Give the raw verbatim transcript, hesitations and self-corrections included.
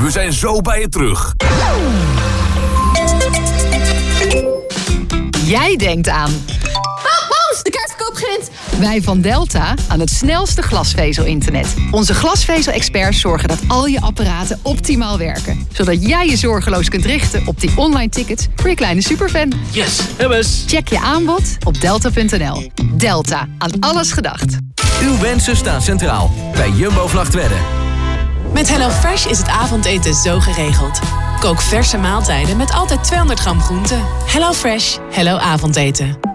We zijn zo bij je terug. Jij denkt aan... De kaartverkoop begint! Wij van Delta aan het snelste glasvezel-internet. Onze glasvezel-experts zorgen dat al je apparaten optimaal werken. Zodat jij je zorgeloos kunt richten op die online tickets voor je kleine superfan. Yes, hebben's. Check je aanbod op delta punt n l. Delta, aan alles gedacht. Uw wensen staan centraal bij Jumbo Vlagtwedde. Met HelloFresh is het avondeten zo geregeld. Kook verse maaltijden met altijd tweehonderd gram groente. HelloFresh, hello avondeten.